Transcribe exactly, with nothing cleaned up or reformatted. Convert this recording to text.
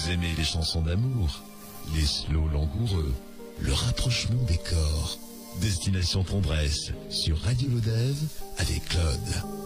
Vous aimez les chansons d'amour, les slows langoureux, le rapprochement des corps. Destination Tendresse sur Radio Lodève avec Claude.